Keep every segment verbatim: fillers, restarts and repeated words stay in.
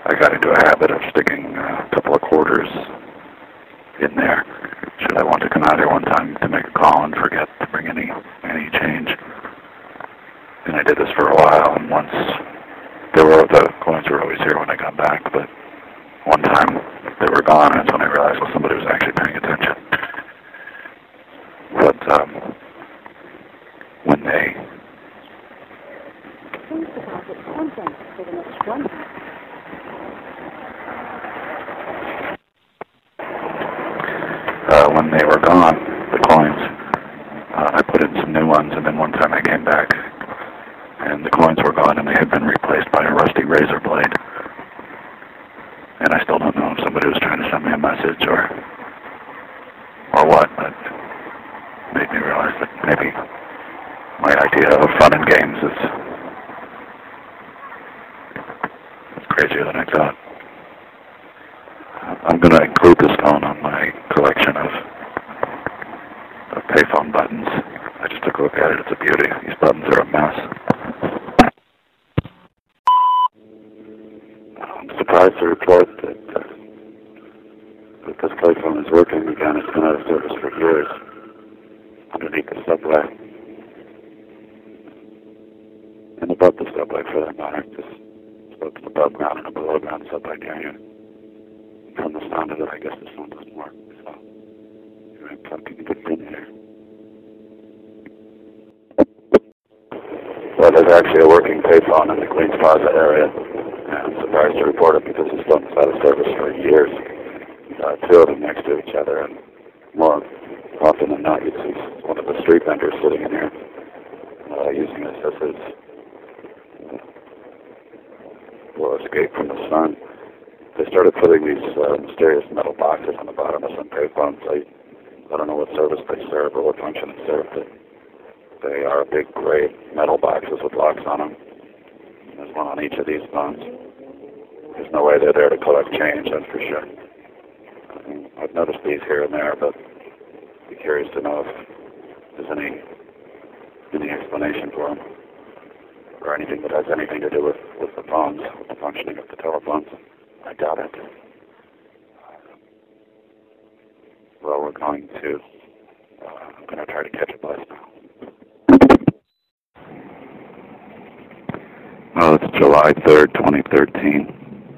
I got into a habit of sticking uh, a couple of quarters in there should I want to come out here one time to make a call and forget to bring any any change. And I did this for a while, and once there were the coins were always here when I got back, but one time they were gone, and that's when I realized, well, somebody was actually paying attention. But um, when they uh, when they were gone, the coins, uh, I put in some new ones, and then one time I came back, and the coins were gone, and they had been replaced by a rusty razor blade. And I still don't know if somebody was trying to send me a message or or what, but it made me realize that maybe my idea of fun and games is, is crazier than I thought. I'm going to include this phone on my collection of, of payphone buttons. I just took a look at it. It's a beauty. These buttons are a mess. I'm surprised to report that, uh, that this payphone is working again. It's been out of service for years underneath the subway. And above the subway, for that matter, just both an above ground and a below ground subway near you. From the sound of it, I guess this one doesn't work. So, I'm plugging it in here. Well, there's actually a working payphone in the Queens Plaza area. And I'm surprised to report it because this phone's out of service for years. Uh, two of them next to each other, and more often than not, you'd see one of the street vendors sitting in here uh, using this as his uh, well, escape from the sun. They started putting these uh, mysterious metal boxes on the bottom of some payphones. I, I don't know what service they serve or what function it serves. They are big gray metal boxes with locks on them. There's one on each of these phones. There's no way they're there to collect change, that's for sure. I mean, I've noticed these here and there, but I'd be curious to know if there's any any explanation for them, or anything that has anything to do with, with the phones, with the functioning of the telephones. I doubt it. Well, we're going to, uh, I'm going to try to catch a bus now. Well, it's July third, twenty thirteen.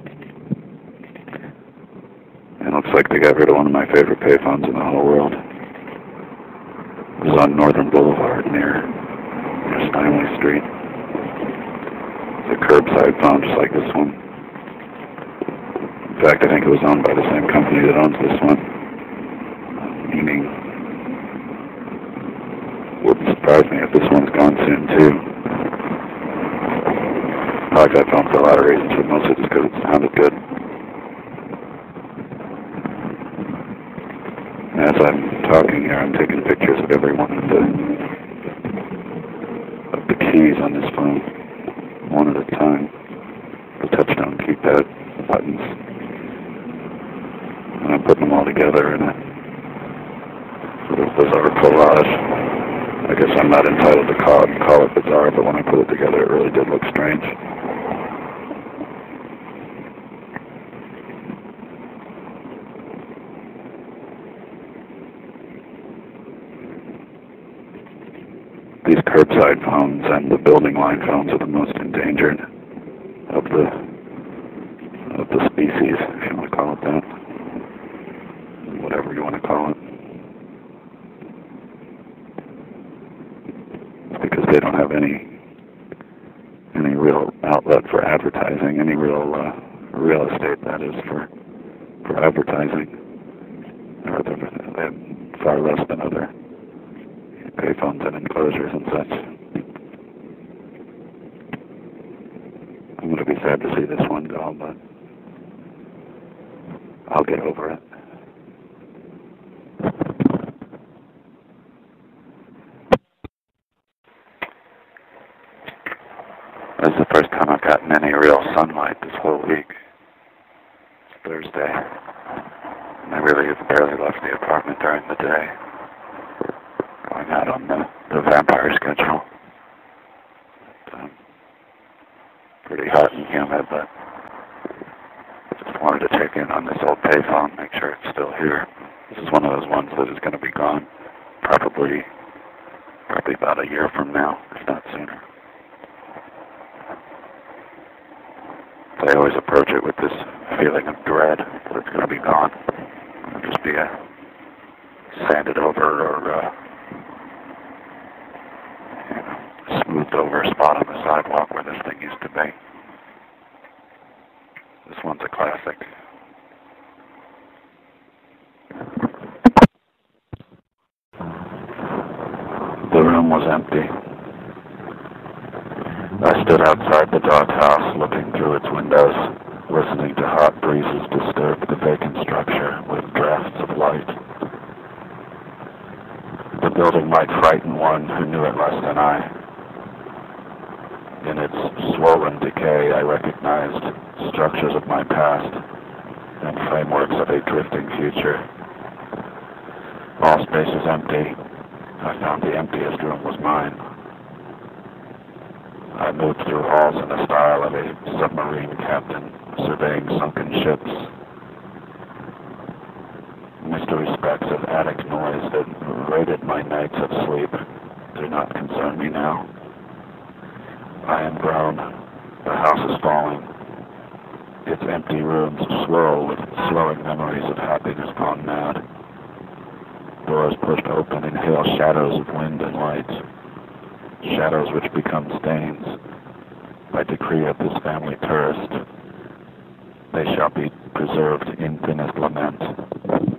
It looks like they got rid of one of my favorite payphones in the whole world. It was on Northern Boulevard near, near Steinway Street. It's a curbside phone just like this one. In fact, I think it was owned by the same company that owns this one. Meaning, it wouldn't surprise me if this one's gone soon too. I like that phone for a lot of reasons, but mostly just because it sounded good. As I'm talking here, I'm taking pictures of every one of the of the keys on this phone, one at a time. The touchdown keypad buttons. And I'm putting them all together in a sort of bizarre collage. I guess I'm not entitled to call it, call it bizarre, but when I put it together, it really did look strange. These curbside phones and the building line phones are the most endangered of the of the species, if you want to call it that. Whatever you want to call it. It's because they don't have any any real outlet for advertising, any real uh, real estate, that is, for for advertising. Or they have far less than other payphones and enclosures and such. I'm going to be sad to see this one go, but I'll get over it. This is the first time I've gotten any real sunlight this whole week. It's Thursday, and I really have barely left the apartment during the day. Going out on the, the vampire schedule. It's, um, pretty hot and humid, but to check in on this old payphone, make sure it's still here. This is one of those ones that is going to be gone probably, probably about a year from now, if not sooner. I always approach it with this feeling of dread that it's going to be gone. It'll just be a sanded over or uh, you know, smoothed over spot on the sidewalk where this thing used to be. This one's a classic. The room was empty. I stood outside the doghouse, looking through its windows, listening to hot breezes disturb the vacant structure with drafts of light. The building might frighten one who knew it less than I. In its swollen decay, I recognized structures of my past and frameworks of a drifting future. All space is empty. I found the emptiest room was mine. I moved through halls in the style of a submarine captain surveying sunken ships. Mystery specks of attic noise that raided my nights of sleep do not concern me now. I am grown. The house is falling. Its empty rooms swirl with swelling memories of happiness gone mad. Doors pushed open inhale shadows of wind and light. Shadows which become stains. By decree of this family tourist, they shall be preserved in thinnest lament.